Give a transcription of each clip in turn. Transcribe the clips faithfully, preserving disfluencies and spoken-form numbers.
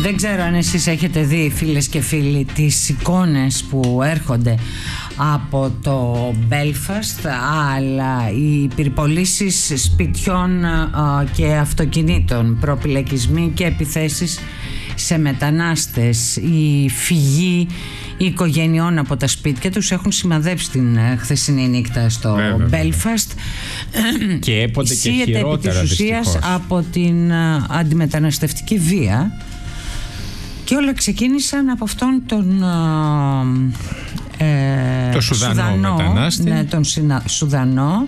Δεν ξέρω αν εσείς έχετε δει, φίλες και φίλοι, τις εικόνες που έρχονται από το Belfast, αλλά οι πυρπολίσεις σπιτιών και αυτοκινήτων, προπυλακισμοί και επιθέσεις σε μετανάστες, η φυγή οικογενειών από τα σπίτια τους έχουν σημαδέψει την χθεσινή νύχτα στο Belfast. Και έποτε και χειρότερα, δυστυχώς, από την αντιμεταναστευτική βία. Και όλα ξεκίνησαν από αυτόν τον ε, το Σουδανό, Σουδανό μετανάστη. Ναι, τον Συνα, Σουδανό,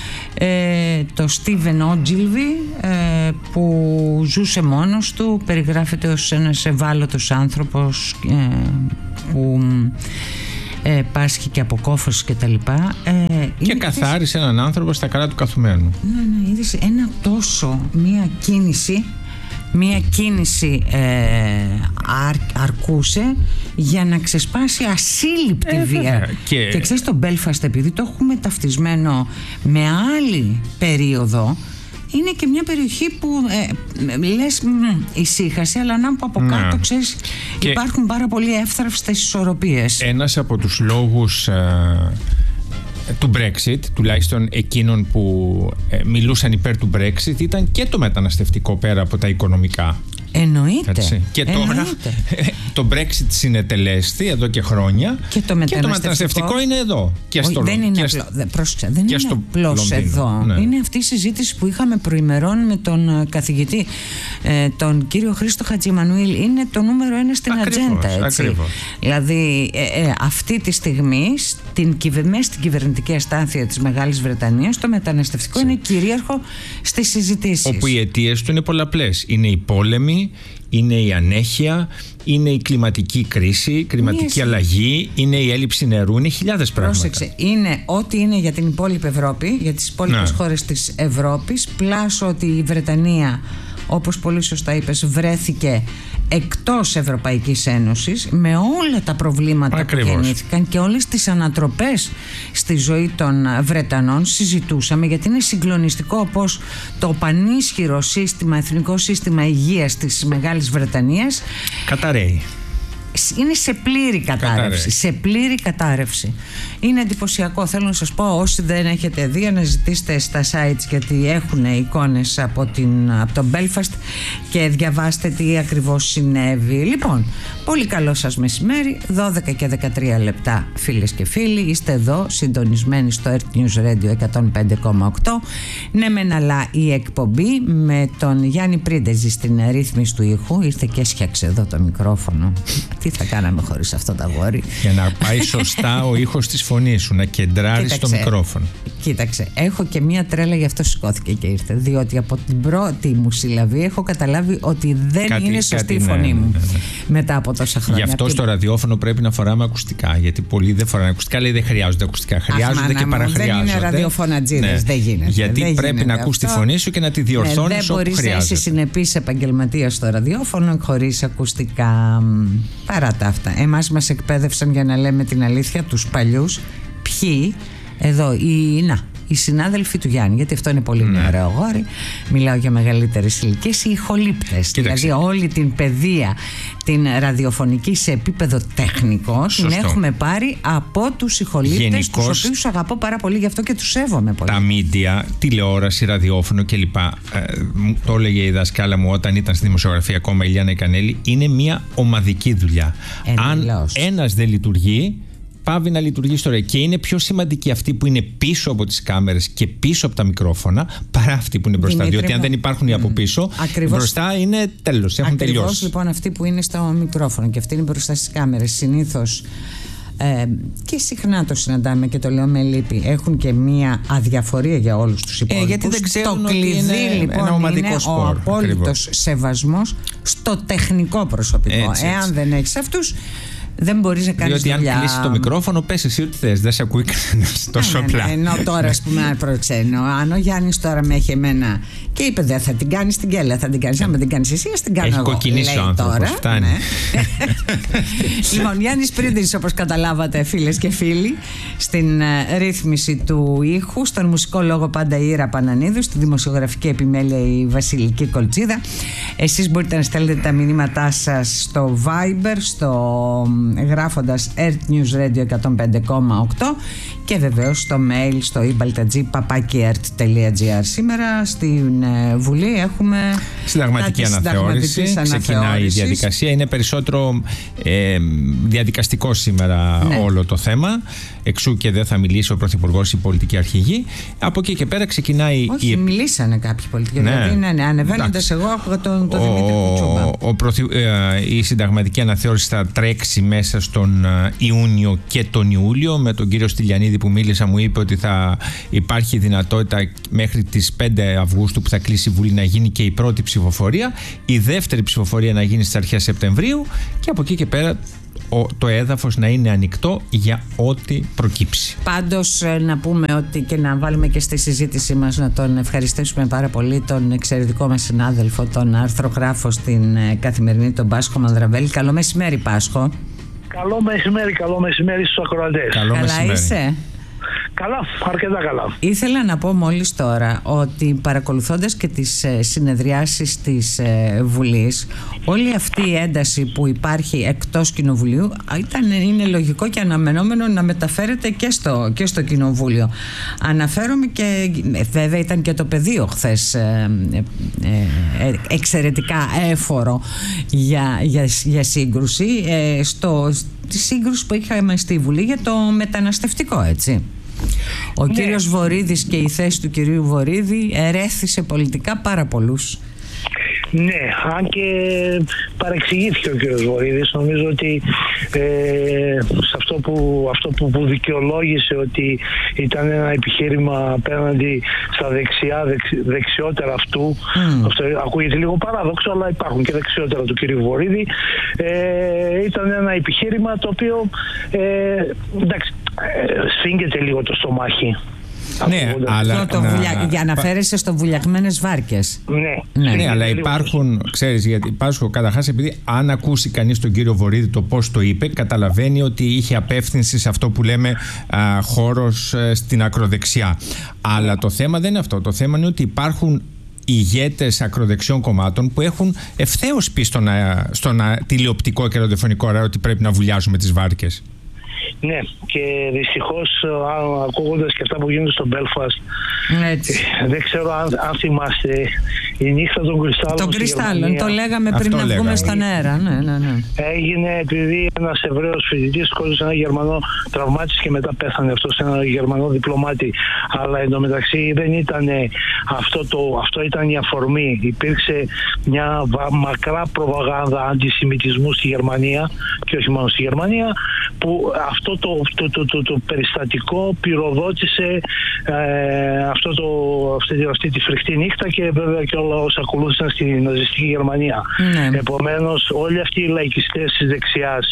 ε, το Στίβεν Ότζιλβι, ε, που ζούσε μόνος του. Περιγράφεται ως ένας ευάλωτος άνθρωπος ε, που ε, πάσχει και από κόφος και τα λοιπά. Ε, και καθάρισε έναν άνθρωπο στα καλά του καθουμένου. Ναι, ναι, είδες ένα τόσο, μία κίνηση Μία κίνηση ε, αρ, αρκούσε για να ξεσπάσει ασύλληπτη ε, βία. Και... και ξέρεις, το Belfast, επειδή το έχουμε ταυτισμένο με άλλη περίοδο, είναι και μια περιοχή που ε, λες μ, ησύχασε, αλλά να που από ναι. κάτω, ξέρεις, και υπάρχουν πάρα πολύ εύθραυστες ισορροπίες. Ένας από τους λόγους ε, του Brexit, τουλάχιστον εκείνων που ε, μιλούσαν υπέρ του Brexit, ήταν και το μεταναστευτικό πέρα από τα οικονομικά. Εννοείται. Έτσι. Και Εννοείται. Τώρα το Brexit συνετελέστη εδώ και χρόνια και το μεταναστευτικό, και το μεταναστευτικό είναι εδώ. Και στο, δεν είναι, και απλό, στο, δεν, πρόσεξα, δεν είναι απλώς εδώ. Ναι. Είναι αυτή η συζήτηση που είχαμε προημερών με τον καθηγητή, ε, τον κύριο Χρήστο Χατζημανουήλ. Είναι το νούμερο ένα στην ατζέντα. Δηλαδή ε, ε, αυτή τη στιγμή στην, μέσα στην κυβερνητική αστάθεια της Μεγάλης Βρετανίας, το μεταναστευτικό είναι κυρίαρχο στις συζητήσεις. Όπου οι αιτίες του είναι πολλαπλές. Είναι οι πόλεμοι, είναι η ανέχεια, είναι η κλιματική κρίση, η κλιματική Μία... αλλαγή, είναι η έλλειψη νερού, είναι χιλιάδες πράγματα. Πρόσεξε, είναι ό,τι είναι για την υπόλοιπη Ευρώπη, για τις υπόλοιπες ναι. χώρες της Ευρώπης, πλάς ότι η Βρετανία, όπως πολύ σωστά είπες, βρέθηκε εκτός Ευρωπαϊκής Ένωσης, με όλα τα προβλήματα Ακριβώς. που γεννήθηκαν και όλες τις ανατροπές στη ζωή των Βρετανών. Συζητούσαμε, γιατί είναι συγκλονιστικό πως το πανίσχυρο σύστημα, εθνικό σύστημα υγείας της Μεγάλης Βρετανίας καταραίει. Είναι σε πλήρη κατάρρευση. Κατάρρευση. Σε πλήρη κατάρρευση. Είναι εντυπωσιακό. Θέλω να σας πω, όσοι δεν έχετε δει, αναζητήστε στα sites, γιατί έχουν εικόνες από, την, από το Belfast, και διαβάστε τι ακριβώς συνέβη. Λοιπόν, πολύ καλό σας μεσημέρι. δώδεκα και δεκατρία λεπτά, φίλες και φίλοι. Είστε εδώ συντονισμένοι στο Earth News Radio εκατόν πέντε κόμμα οκτώ. Ναι μεν, αλλά η εκπομπή με τον Γιάννη Πρίντεζη στην ρύθμιση του ήχου. Ήρθε και έσχιαξε εδώ το μικρόφωνο. Τι θα κάναμε χωρίς αυτό το αγόρι. Για να πάει σωστά ο ήχος της φωνής σου, να κεντράρεις στο μικρόφωνο. Κοίταξε, έχω και μία τρέλα, γι' αυτό σηκώθηκε και ήρθε. Διότι από την πρώτη μου συλλαβή έχω καταλάβει ότι δεν κάτι, είναι σωστή η φωνή ναι, μου ναι, ναι. μετά από τόσα χρόνια. Γι' αυτό την... στο ραδιόφωνο πρέπει να φοράμε ακουστικά. Γιατί πολλοί δεν φοράνε ακουστικά, λέει δεν χρειάζονται ακουστικά. Χρειάζονται Αχ, και παραχρειάζονται. Δεν είναι ραδιοφωνατζίδες, ναι. δεν γίνεται. Γιατί δεν πρέπει γίνεται να ακούς τη φωνή σου και να τη διορθώνεις ναι, όπου χρειάζεται. Δεν μπορείς να είσαι συνεπής επαγγελματίας στο ραδιόφωνο χωρίς ακουστικά. Παρά τα αυτά. Εμάς μας εκπαίδευσαν, για να λέμε την αλήθεια, τους παλιούς. Ποιοι, εδώ, οι, να, οι συνάδελφοι του Γιάννη, γιατί αυτό είναι πολύ ναι. ωραίο αγόρι. Μιλάω για μεγαλύτερες ηλικίες, οι ηχολήπτες. Δηλαδή, όλη την παιδεία, την ραδιοφωνική σε επίπεδο τεχνικό, την έχουμε πάρει από τους ηχολήπτες, τους οποίους αγαπώ πάρα πολύ, γι' αυτό και τους σέβομαι πολύ. Τα μίντια, τηλεόραση, ραδιόφωνο κλπ. Ε, το έλεγε η δασκάλα μου όταν ήταν στη δημοσιογραφία ακόμα, η Ηλιάνα Ικανέλη, είναι μια ομαδική δουλειά. Εντελώς. Αν ένας δεν λειτουργεί, πάβει να λειτουργεί στο ρε. Και είναι πιο σημαντική αυτή που είναι πίσω από τις κάμερες και πίσω από τα μικρόφωνα, παρά αυτή που είναι μπροστά. Δημήτρη, διότι αν δεν υπάρχουν οι από πίσω, ακριβώς, μπροστά είναι τέλος, έχουν ακριβώς, τελειώσει. Λοιπόν, αυτή που είναι στο μικρόφωνο και αυτή είναι μπροστά στις κάμερες, συνήθως ε, και συχνά το συναντάμε και το λέω με λύπη, έχουν και μία αδιαφορία για όλους τους υπόλοιπους. Ε, γιατί δεν ξέρουν το ότι κλειδί, είναι λοιπόν, ένα ομαδικό είναι σπορ. Ο απόλυτος σεβασμός στο τεχνικό προσωπικό. Εάν δεν έχεις αυτούς, δεν μπορείς να κάνεις δουλειά. Διότι αν κλείσει το μικρόφωνο, πες εσύ ό,τι θες, δεν σε ακούει κανένας τόσο απλά. Ναι, ναι, ενώ τώρα, ας πούμε, προεξένω, αν ο Γιάννης τώρα με έχει εμένα και είπε δεν θα την κάνεις την Κέλα, θα την κάνεις, άμα την κάνεις εσύ, ας την κάνω έχει εγώ. Έχει κοκκινήσει ο άνθρωπος, φτάνει. Ναι. Λοιπόν, Γιάννης Πρίντης, όπως καταλάβατε, φίλες και φίλοι, στην ρύθμιση του ήχου, στον μουσικό λόγο πάντα η Ήρα Πανανίδου, στη δημοσιογραφική επιμέλεια η Βασιλική Κολτσίδα. Εσείς μπορείτε να στέλνετε τα μηνύματά σας στο Viber, στο γράφοντας ertnewsradio εκατόν πέντε κόμμα οκτώ και βεβαίως στο mail στο ibaltag παπάκι ert τελεία gr. Σήμερα στην ε, Βουλή έχουμε συνταγματική αναθεώρηση. Ξεκινάει η διαδικασία. Είναι περισσότερο ε, διαδικαστικό σήμερα, ναι, όλο το θέμα. Εξού και δεν θα μιλήσει ο Πρωθυπουργός, η πολιτική αρχηγή. Από εκεί και πέρα ξεκινάει. Όχι, η... μιλήσανε κάποιοι πολιτικοί. Ναι. Δηλαδή, ναι, ναι, ανεβαίνοντας εγώ άκουγα τον, τον Δημήτρη Κουτσούμπα. Ο, ο πρωθυ... ε, η συνταγματική αναθεώρηση θα τρέξει μέσα στον Ιούνιο και τον Ιούλιο. Με τον κύριο Στυλιανίδη που μίλησα, μου είπε ότι θα υπάρχει δυνατότητα μέχρι τις πέντε Αυγούστου που θα κλείσει η Βουλή να γίνει και η πρώτη ψηφοφορία. Η δεύτερη ψηφοφορία να γίνει στις αρχές Σεπτεμβρίου και από εκεί και πέρα το έδαφος να είναι ανοιχτό για ό,τι προκύψει. Πάντως να πούμε ότι και να βάλουμε και στη συζήτησή μας να τον ευχαριστήσουμε πάρα πολύ τον εξαιρετικό μας συνάδελφο, τον αρθρογράφο στην Καθημερινή, τον Πάσχο Μανδραβέλη. Καλό μεσημέρι, Πάσχο. Καλό μεσημέρι, καλό μεσημέρι στους ακροατές. Καλό Καλά μεσημέρι. Είσαι? Καλά, αρκετά καλά. Ήθελα να πω μόλις τώρα ότι παρακολουθώντας και τις συνεδριάσεις της Βουλής, όλη αυτή η ένταση που υπάρχει εκτός Κοινοβουλίου ήταν, είναι λογικό και αναμενόμενο να μεταφέρεται και στο, και στο Κοινοβούλιο. Αναφέρομαι και βέβαια ήταν και το πεδίο χθες ε, ε, ε, εξαιρετικά έφορο για, για, για σύγκρουση ε, στο, τη σύγκρουση που είχαμε στη Βουλή για το μεταναστευτικό, έτσι. Ο ναι. κύριος Βορίδης και η θέση του κυρίου Βορίδη ερέθησε πολιτικά πάρα πολλούς. Ναι, αν και παρεξηγήθηκε ο κύριος Βορίδης. Νομίζω ότι ε, σε αυτό, που, αυτό που, που δικαιολόγησε ότι ήταν ένα επιχείρημα απέναντι στα δεξιά, δεξ, δεξιότερα αυτού, mm. αυτό ακούγεται λίγο παράδοξο, αλλά υπάρχουν και δεξιότερα του κυρίου Βορίδη, ε, ήταν ένα επιχείρημα το οποίο ε, εντάξει, ε, σφίγγεται λίγο το στομάχι. Ναι, αλλά το, το να... βουλια... για να φέρεσαι στο βουλιαγμένες βάρκες. Ναι, ναι, ναι, αλλά υπάρχουν, ξέρεις, γιατί υπάρχουν καταρχάς, επειδή αν ακούσει κανείς τον κύριο Βορίδη το πώς το είπε, καταλαβαίνει ότι είχε απεύθυνση σε αυτό που λέμε α, χώρος α, στην ακροδεξιά. Αλλά το θέμα δεν είναι αυτό. Το θέμα είναι ότι υπάρχουν ηγέτες ακροδεξιών κομμάτων που έχουν ευθέως πει στον, στον τηλεοπτικό και ραδιοφωνικό αέρα ότι πρέπει να βουλιάζουμε τις βάρκες. Ναι, και δυστυχώς ακούγοντας και αυτά που γίνονται στο Belfast, δεν ξέρω αν, αν θυμάστε η νύχτα των κρυστάλλων. Των κρυστάλλων, το λέγαμε πριν αυτό να βγούμε λέγαμε. Στον αέρα. Ναι, ναι, ναι. Έγινε επειδή ένας Εβραίος φοιτητής σκότωσε ένα Γερμανό, τραυμάτισε και μετά πέθανε αυτός, ένα Γερμανό διπλωμάτη. Αλλά εντωμεταξύ δεν ήταν αυτό, το, αυτό ήταν η αφορμή. Υπήρξε μια μακρά προπαγάνδα αντισημιτισμού στη Γερμανία και όχι μόνο στη Γερμανία, που αυτό το, το, το, το, το περιστατικό πυροδότησε ε, αυτό το, αυτή, αυτή τη φρικτή νύχτα και βέβαια και όλα όσα ακολούθησαν στη ναζιστική Γερμανία. Mm. Επομένως όλοι αυτοί οι λαϊκιστές της δεξιάς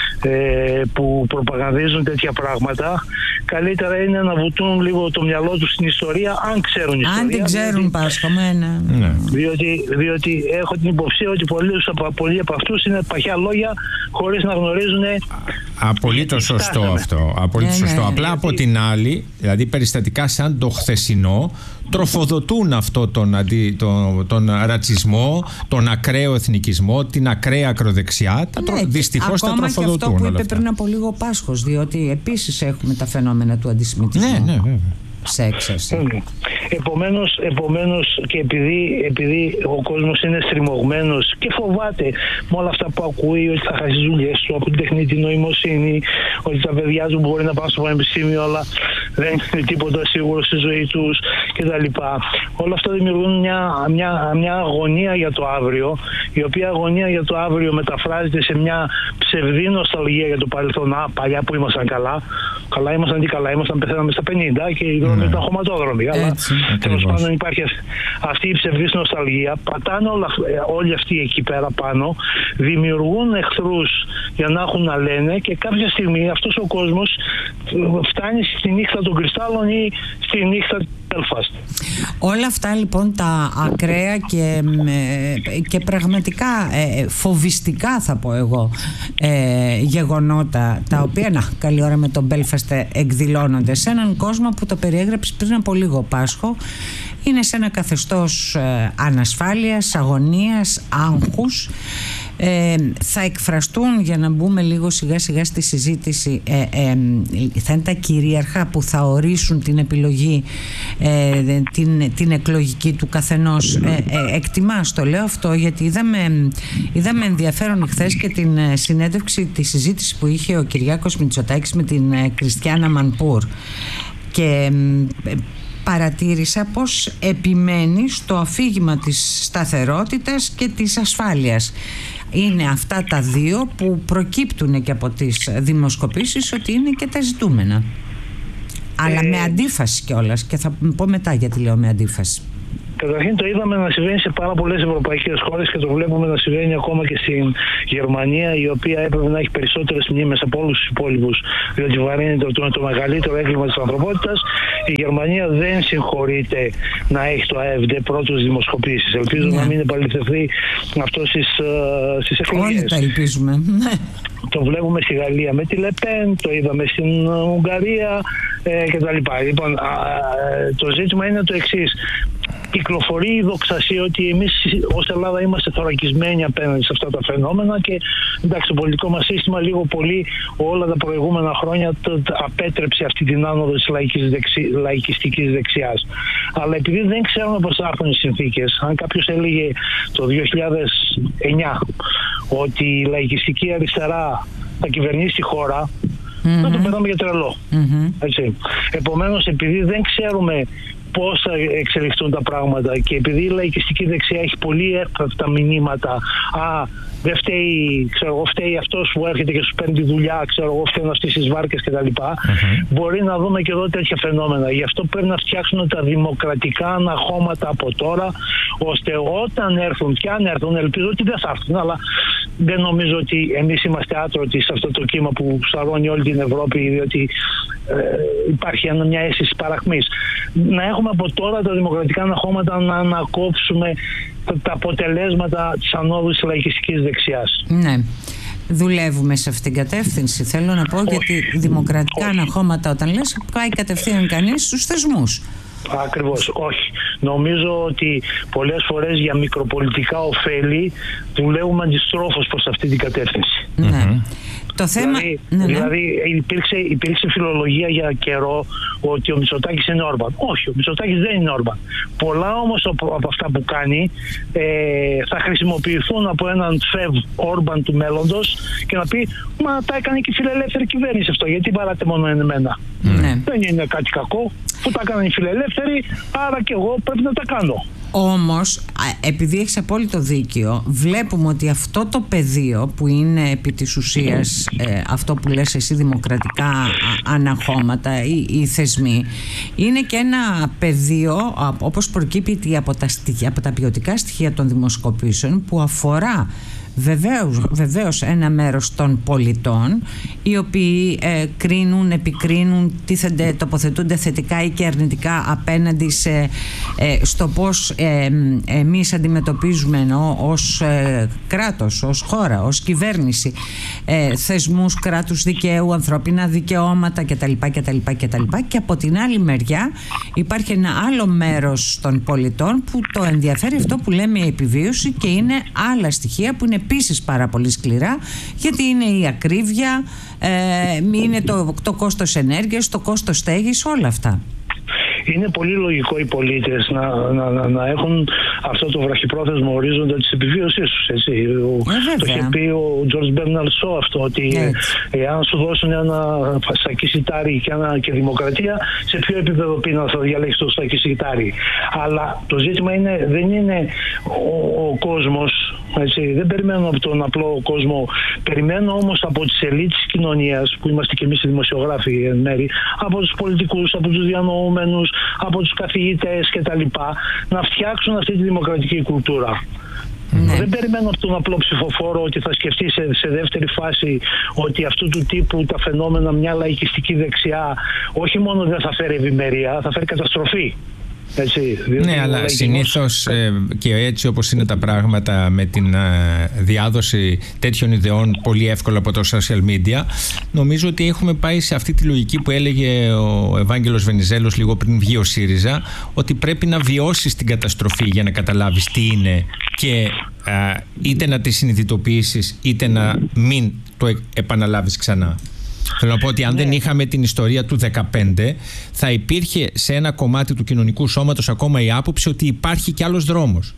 ε, που προπαγανδίζουν τέτοια πράγματα, καλύτερα είναι να βουτούν λίγο το μυαλό τους στην ιστορία, αν ξέρουν ιστορία. Αν την ξέρουν, Πάσχο, μένα. Ναι. Διότι, διότι έχω την υποψία ότι πολλοί, πολλοί από αυτούς είναι παχιά λόγια χωρίς να γνωρίζουν. Απολύτως σωστό αυτό. Απολύτως ναι, σωστό. Ναι, Απλά ναι, από ναι. την άλλη, δηλαδή περιστατικά σαν το χθεσινό, τροφοδοτούν αυτό τον, αντί, τον, τον ρατσισμό, τον ακραίο εθνικισμό, την ακραία ακροδεξιά. Τα τρο... ναι, δυστυχώς τα τροφοδοτούν. Ακόμα και αυτό που είπε αυτά. πριν από λίγο Πάσχος, διότι επίσης έχουμε τα φαινόμενα του αντισημιτισμού. Ναι, ναι, βέβαια. Σε έξαρση. Επομένως, επομένως και επειδή, επειδή ο κόσμος είναι στριμωγμένος και φοβάται με όλα αυτά που ακούει, ότι θα χάσει τις δουλειές του από την τεχνητή νοημοσύνη, ότι τα παιδιά του μπορεί να πάνε στο πανεπιστήμιο αλλά δεν είναι τίποτα σίγουρο στη ζωή τους κτλ. Όλα αυτά δημιουργούν μια, μια, μια αγωνία για το αύριο, η οποία αγωνία για το αύριο μεταφράζεται σε μια ψευδή νοσταλγία για το παρελθόν. Α, παλιά που ήμασταν καλά. Καλά ήμασταν, τι καλά ήμασταν, πεθαίναμε στα πενήντα και η δρόμοι ήταν χωματόδρομοι. Αλλά τέλος πάντων υπάρχει αυτή η ψευδής νοσταλγία. Πατάνε όλα, όλοι αυτοί εκεί πέρα πάνω, δημιουργούν εχθρούς για να έχουν να λένε, και κάποια στιγμή αυτός ο κόσμος φτάνει στη νύχτα των κρυστάλλων ή στη νύχτα του Belfast. Όλα αυτά λοιπόν τα ακραία και, και πραγματικά ε, φοβιστικά, θα πω εγώ, ε, γεγονότα, τα οποία, να, καλή ώρα με τον Belfast εκδηλώνονται σε έναν κόσμο που το περιέγραψε πριν από λίγο, Πάσχο. Είναι σε ένα καθεστώς ε, ανασφάλειας, αγωνίας, άγχους. Ε, θα εκφραστούν, για να μπούμε λίγο σιγά σιγά στη συζήτηση, ε, ε, θα είναι τα κυρίαρχα που θα ορίσουν την επιλογή, ε, την, την εκλογική του καθενός. ε, ε, εκτιμάς, το λέω αυτό γιατί είδαμε, είδαμε ενδιαφέρον χθες και την συνέντευξη, τη συζήτηση που είχε ο Κυριάκος Μητσοτάκης με την Κριστιάνα Μανπούρ, και ε, παρατήρησα πως επιμένει στο αφήγημα της σταθερότητας και της ασφάλειας. Είναι αυτά τα δύο που προκύπτουν και από τις δημοσκοπήσεις ότι είναι και τα ζητούμενα. Αλλά ε... με αντίφαση κιόλας, και θα πω μετά γιατί λέω με αντίφαση. Καταρχήν το είδαμε να συμβαίνει σε πάρα πολλές ευρωπαϊκές χώρες και το βλέπουμε να συμβαίνει ακόμα και στην Γερμανία, η οποία έπρεπε να έχει περισσότερες μνήμες από όλους τους υπόλοιπους, διότι βαρύνεται το, το μεγαλύτερο έγκλημα της ανθρωπότητας. Η Γερμανία δεν συγχωρείται να έχει το ΑΕΦΔ πρώτος δημοσκοπήσεις. Ελπίζω yeah. να μην επαληθευτεί αυτό στις, στις εκλογές. Όλοι τα ελπίζουμε. Το βλέπουμε στη Γαλλία με τη Λεπέν, το είδαμε στην Ουγγαρία ε, κτλ. Λοιπόν, α, το ζήτημα είναι το εξής. Κυκλοφορεί η δοξασία ότι εμείς ως Ελλάδα είμαστε θωρακισμένοι απέναντι σε αυτά τα φαινόμενα, και εντάξει, το πολιτικό μας σύστημα λίγο πολύ όλα τα προηγούμενα χρόνια το, το απέτρεψε αυτή την άνοδο της λαϊκής δεξι, λαϊκιστικής δεξιάς. Αλλά επειδή δεν ξέρουμε πώς θα έρθουν οι συνθήκες, αν κάποιος έλεγε το δύο χιλιάδες εννιά ότι η λαϊκιστική αριστερά θα κυβερνήσει τη χώρα, mm-hmm. θα το πέραμε για τρελό. Mm-hmm. Έτσι. Επομένως, επειδή δεν ξέρουμε πώς θα εξελιχθούν τα πράγματα, και επειδή η λαϊκιστική δεξιά έχει πολύ εύπευτα μηνύματα, α, δεν φταίει, ξέρω εγώ, φταίει αυτός που έρχεται και σου παίρνει τη δουλειά, ξέρω εγώ, φταίνουν αυτές τις βάρκες κτλ. Mm-hmm. Μπορεί να δούμε και εδώ τέτοια φαινόμενα. Γι' αυτό πρέπει να φτιάξουν τα δημοκρατικά αναχώματα από τώρα, ώστε όταν έρθουν, και αν έρθουν, ελπίζω ότι δεν θα έρθουν, αλλά δεν νομίζω ότι εμείς είμαστε άτρωτοι σε αυτό το κύμα που σαρώνει όλη την Ευρώπη, διότι ε, υπάρχει μια αίσθηση παραχμής. Να έχουμε από τώρα τα δημοκρατικά αναχώματα να ανακόψουμε τα, τα αποτελέσματα της ανόδου της λαϊκιστικής δεξιάς. Ναι. Δουλεύουμε σε αυτήν την κατεύθυνση. Θέλω να πω, όχι, γιατί δημοκρατικά όχι. αναχώματα, όταν λες, πάει κατευθείαν κανείς στους θεσμούς. Ακριβώς, όχι. Νομίζω ότι πολλές φορές για μικροπολιτικά ωφέλη δουλεύουμε αντιστρόφως προς αυτή την κατεύθυνση. Ναι. Mm-hmm. Το θέμα... Δηλαδή, ναι, ναι. δηλαδή υπήρξε, υπήρξε φιλολογία για καιρό ότι ο Μητσοτάκης είναι Όρμπαν. Όχι, ο Μητσοτάκης δεν είναι Όρμπαν. Πολλά όμως από αυτά που κάνει ε, θα χρησιμοποιηθούν από έναν φευ Όρμπαν του μέλλοντος και να πει, μα τα έκανε και η φιλελεύθερη κυβέρνηση αυτό, γιατί βαράτε μόνο εμένα. Mm. Δεν είναι κάτι κακό που τα έκαναν οι φιλελεύθεροι, άρα και εγώ πρέπει να τα κάνω. Όμως, επειδή έχεις απόλυτο δίκιο, βλέπουμε ότι αυτό το πεδίο που είναι επί της ουσίας ε, αυτό που λες εσύ, δημοκρατικά αναχώματα ή οι θεσμοί, είναι και ένα πεδίο, όπως προκύπτει από τα, στοιχεία, από τα ποιοτικά στοιχεία των δημοσκοπήσεων, που αφορά Βεβαίως, βεβαίως ένα μέρος των πολιτών, οι οποίοι ε, κρίνουν, επικρίνουν, τίθενται, τοποθετούνται θετικά ή και αρνητικά απέναντι σε, ε, στο πώς ε, εμείς αντιμετωπίζουμε, εννοώ, ως ε, κράτος, ως χώρα, ως κυβέρνηση, ε, θεσμούς κράτους δικαίου, ανθρώπινα δικαιώματα κτλ. κτλ, κτλ. Και από την άλλη μεριά υπάρχει ένα άλλο μέρος των πολιτών που το ενδιαφέρει αυτό που λέμε η επιβίωση, και είναι άλλα στοιχεία που είναι επίσης πάρα πολύ σκληρά, γιατί είναι η ακρίβεια, ε, είναι το, το κόστος ενέργειας, το κόστος στέγης, όλα αυτά. Είναι πολύ λογικό οι πολίτες να, να, να, να έχουν αυτό το βραχυπρόθεσμο ορίζοντα της επιβίωσής τους. Έτσι. Ο, ε, το είχε πει ο George Bernard Shaw αυτό, ότι εάν σου δώσουν ένα σακί σιτάρι και, ένα, και δημοκρατία, σε ποιο επίπεδο πείνα θα διαλέξεις το σακί σιτάρι. Αλλά το ζήτημα είναι, δεν είναι ο, ο κόσμος Έτσι. Δεν περιμένω από τον απλό κόσμο. Περιμένω όμως από τις ελίτ της κοινωνίας, που είμαστε και εμείς οι δημοσιογράφοι εν μέρη, από τους πολιτικούς, από τους διανοούμενους, από τους καθηγητές κτλ. Να φτιάξουν αυτή τη δημοκρατική κουλτούρα. Ναι. Δεν περιμένω από τον απλό ψηφοφόρο ότι θα σκεφτεί σε, σε δεύτερη φάση ότι αυτού του τύπου τα φαινόμενα, μια λαϊκιστική δεξιά, όχι μόνο δεν θα φέρει ευημερία, θα φέρει καταστροφή. Έτσι, ναι, αλλά συνήθως ε, και έτσι όπως είναι τα πράγματα με την ε, διάδοση τέτοιων ιδεών πολύ εύκολα από το social media, νομίζω ότι έχουμε πάει σε αυτή τη λογική που έλεγε ο Ευάγγελος Βενιζέλος λίγο πριν βγει ο ΣΥΡΙΖΑ, ότι πρέπει να βιώσεις την καταστροφή για να καταλάβεις τι είναι και ε, είτε να τη συνειδητοποιήσεις είτε να μην το επαναλάβεις ξανά. Θέλω να πω ότι αν ναι. δεν είχαμε την ιστορία του δεκαπέντε, θα υπήρχε σε ένα κομμάτι του κοινωνικού σώματος ακόμα η άποψη ότι υπάρχει κι άλλος δρόμος.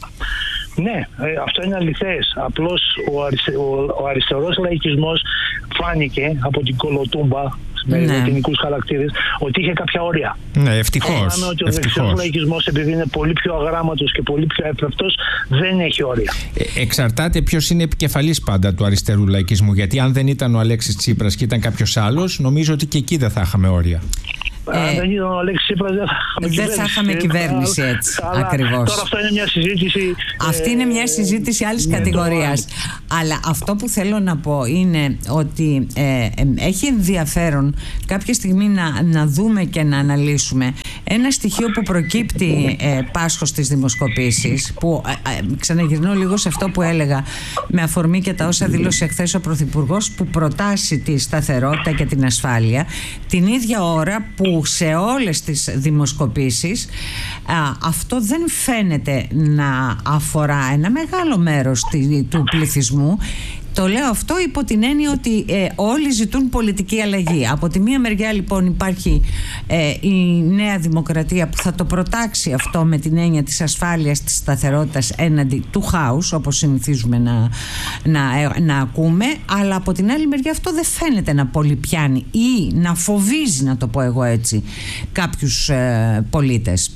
Ναι, ε, αυτό είναι αληθές. Απλώς ο, αριστε, ο, ο αριστερός λαϊκισμός φάνηκε από την κολοτούμπα με ναι. λατινικούς χαρακτήρες ότι είχε κάποια όρια. Ναι, ευτυχώς. Φαίναμε ότι ο δεξιός λαϊκισμός, επειδή είναι πολύ πιο αγράμματος και πολύ πιο έπρεπτος, δεν έχει όρια. Ε, εξαρτάται ποιος είναι επικεφαλής πάντα του αριστερού λαϊκισμού. Γιατί αν δεν ήταν ο Αλέξης Τσίπρας και ήταν κάποιος άλλος, νομίζω ότι και εκεί δεν θα είχαμε όρια. Ε, Αν δεν ήταν ο Αλέξης Τσίπρας, δεν θα είχαμε δεν κυβέρνηση. θα είχαμε κυβέρνηση έτσι. Ακριβώς. Τώρα αυτό είναι μια συζήτηση. Αυτή ε, είναι μια συζήτηση άλλης ναι, κατηγορίας. Το... Αλλά αυτό που θέλω να πω είναι ότι ε, ε, έχει ενδιαφέρον κάποια στιγμή να, να δούμε και να αναλύσουμε ένα στοιχείο που προκύπτει ε, Πάσχο στις δημοσκοπήσεις, που ε, ε, ξαναγυρνώ λίγο σε αυτό που έλεγα με αφορμή και τα όσα δήλωσε χθες ο Πρωθυπουργός, που προτάσει τη σταθερότητα και την ασφάλεια την ίδια ώρα που σε όλες τις δημοσκοπήσεις α, αυτό δεν φαίνεται να αφορά ένα μεγάλο μέρος του πληθυσμού. Το λέω αυτό υπό την έννοια ότι ε, όλοι ζητούν πολιτική αλλαγή. Από τη μία μεριά λοιπόν υπάρχει ε, η Νέα Δημοκρατία που θα το προτάξει αυτό με την έννοια της ασφάλειας, της σταθερότητας έναντι του χάους, όπως συνηθίζουμε να, να, ε, να ακούμε, αλλά από την άλλη μεριά αυτό δεν φαίνεται να πολύ πιάνει ή να φοβίζει, να το πω εγώ έτσι, κάποιους ε, πολίτες.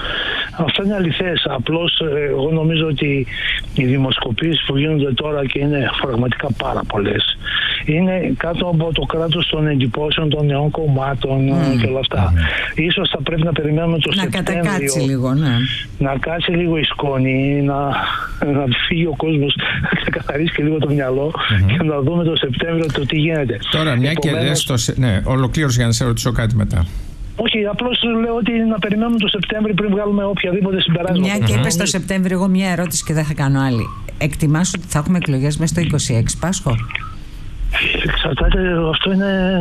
Αυτό είναι αληθές. Απλώς εγώ νομίζω ότι οι δημοσκοπήσεις που γίνονται τώρα, και είναι πραγματικά πάρα πολλές, είναι κάτω από το κράτος των εντυπώσεων των νέων κομμάτων mm. και όλα αυτά. Mm. Ίσως θα πρέπει να περιμένουμε το να Σεπτέμβριο. Να κατακάτσει λίγο, ναι. Να κάτσει λίγο η σκόνη, να, να φύγει ο κόσμος, να ξεκαθαρίσει και λίγο το μυαλό mm-hmm. και να δούμε το Σεπτέμβριο το τι γίνεται. Τώρα μια Επομένως... και λες το... Ναι, ολοκλήρωση για να σε ρωτήσω κάτι μετά. Όχι, απλώς λέω ότι να περιμένουμε το Σεπτέμβριο πριν βγάλουμε οποιαδήποτε συμπεράσματα. Μια και είπες το Σεπτέμβριο, εγώ μια ερώτηση και δεν θα κάνω άλλη. Εκτιμάς ότι θα έχουμε εκλογές μέσα στο είκοσι έξι, Πάσχο? Εξαρτάται, αυτό είναι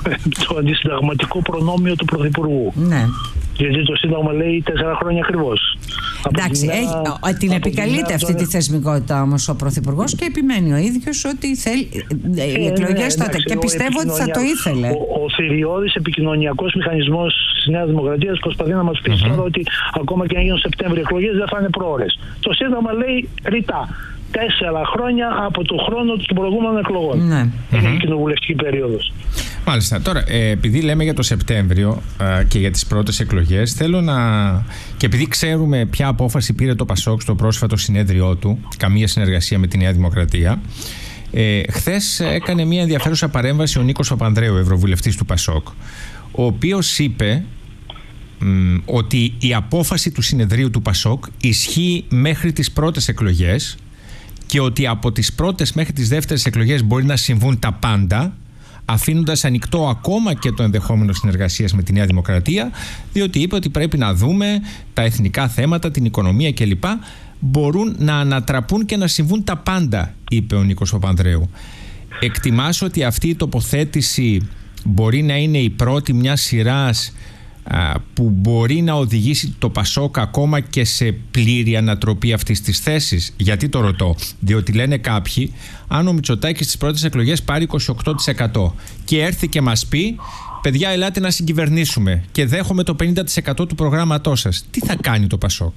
το αντισυνταγματικό προνόμιο του Πρωθυπουργού. Ναι. Γιατί το Σύνταγμα λέει τέσσερα χρόνια ακριβώς. Εντάξει, έχει, ο, την επικαλείται αυτή τη θεσμικότητα όμως ο Πρωθυπουργός και επιμένει ο ίδιος ότι θέλει ε, οι εκλογές ναι, τότε. Εντάξει, και πιστεύω ότι θα το ήθελε. Ο, ο θηριώδης επικοινωνιακός μηχανισμός της Νέας Δημοκρατίας προσπαθεί να μας πει mm-hmm. τώρα ότι ακόμα και αν γίνουν Σεπτέμβριο εκλογές δεν θα είναι πρόωρες. Το Σύνταγμα λέει ρητά τέσσερα χρόνια από το χρόνο των προηγούμενων εκλογών. Ναι. Είναι η κοινοβουλευτική περίοδος. Μάλιστα. Τώρα, ε, επειδή λέμε για το Σεπτέμβριο ε, και για τις πρώτες εκλογές, θέλω να... και επειδή ξέρουμε ποια απόφαση πήρε το Πασόκ στο πρόσφατο συνέδριό του, καμία συνεργασία με τη Νέα Δημοκρατία, ε, χθες έκανε μια ενδιαφέρουσα παρέμβαση ο Νίκος Παπανδρέου, ευρωβουλευτής του Πασόκ, ο οποίος είπε μ, ότι η απόφαση του συνεδρίου του Πασόκ ισχύει μέχρι τις πρώτες εκλογές και ότι από τις πρώτες μέχρι τις δεύτερες εκλογές μπορεί να συμβούν τα πάντα, αφήνοντας ανοιχτό ακόμα και το ενδεχόμενο συνεργασίας με τη Νέα Δημοκρατία, διότι είπε ότι πρέπει να δούμε τα εθνικά θέματα, την οικονομία κλπ. Μπορούν να ανατραπούν και να συμβούν τα πάντα, είπε ο Νίκος Παπανδρέου. Εκτιμάς ότι αυτή η τοποθέτηση μπορεί να είναι η πρώτη μιας σειράς που μπορεί να οδηγήσει το Πασόκ ακόμα και σε πλήρη ανατροπή αυτής της θέσης? Γιατί το ρωτώ? Διότι λένε κάποιοι, αν ο Μητσοτάκης στις πρώτες εκλογές πάρει είκοσι οκτώ τοις εκατό και έρθει και μας πει παιδιά ελάτε να συγκυβερνήσουμε και δέχομαι το πενήντα τοις εκατό του προγράμματός σας, τι θα κάνει το Πασόκ?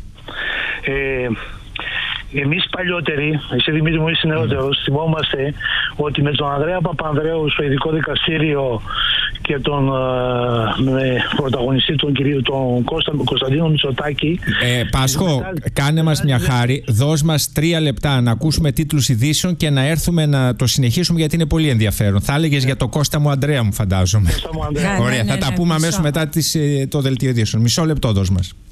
Ε... Εμείς παλιότεροι, εσύ Δημήτρη μου είσαι νεότερος, mm. θυμόμαστε ότι με τον Ανδρέα Παπανδρέου στο ειδικό δικαστήριο και τον ε, πρωταγωνιστή τον κυρίου τον Κώστα, Κωνσταντίνο Μητσοτάκη. Ε, Πάσχο, μετά, κάνε μας μια χάρη, δώσ' μας τρία λεπτά να ακούσουμε τίτλους ειδήσεων και να έρθουμε να το συνεχίσουμε, γιατί είναι πολύ ενδιαφέρον. Θα έλεγες για το Κώστα μου Ανδρέα, μου φαντάζομαι. Κώστα μου Ανδρέα. Ωραία, ναι, ναι, θα ναι, τα πούμε αμέσως μετά τις, το δελτίο ειδήσεων. Μισό λεπτό δώσ' μας.